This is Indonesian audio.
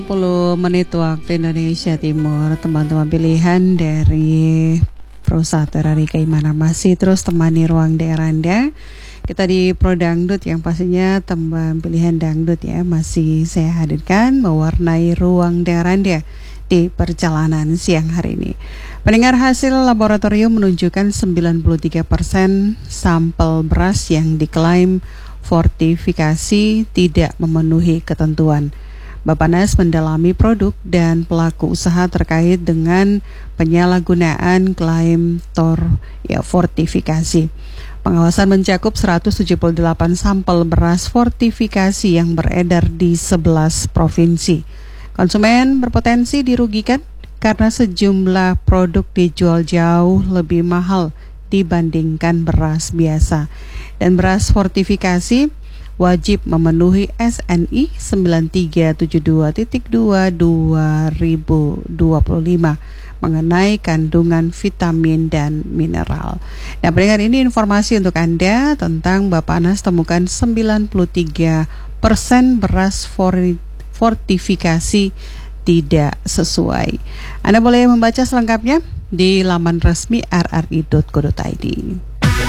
10 menit waktu Indonesia Timur, teman-teman pilihan dari Prosata dari Keimanan masih terus temani ruang daerah Anda. Kita di Pro Dangdut yang pastinya teman pilihan dangdut ya, masih saya hadirkan mewarnai ruang daerah Anda di perjalanan siang hari ini. Pendengar, hasil laboratorium menunjukkan 93% sampel beras yang diklaim fortifikasi tidak memenuhi ketentuan. Bappenas mendalami produk dan pelaku usaha terkait dengan penyalahgunaan klaim fortifikasi. Pengawasan mencakup 178 sampel beras fortifikasi yang beredar di 11 provinsi. Konsumen berpotensi dirugikan karena sejumlah produk dijual jauh lebih mahal dibandingkan beras biasa. Dan beras fortifikasi wajib memenuhi SNI 9372.2/2025 mengenai kandungan vitamin dan mineral. Nah, pendengar, ini informasi untuk Anda tentang Bappenas temukan 93% beras fortifikasi tidak sesuai. Anda boleh membaca selengkapnya di laman resmi rri.co.id.